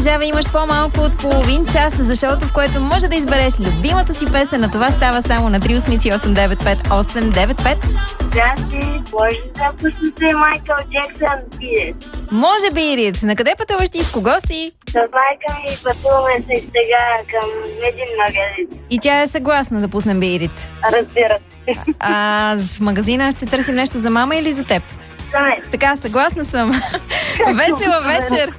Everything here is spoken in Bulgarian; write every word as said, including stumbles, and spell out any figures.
продължава. Имаш по-малко от половин час за шоуто, в което може да избереш любимата си песен. На това става само на три осем осем девет пет осем девет пет. Здрасти, може да пуснете Майкъл Джексън Beat It. Може Beat It. На къде пътуваш ти? С кого си? С майка ми пътуваме се сега към един магазин. И тя е съгласна да пуснем Beat It. Разбира се. А в магазина ще търсим нещо за мама или за теб? За мен. Така, съгласна съм. Весела вечер!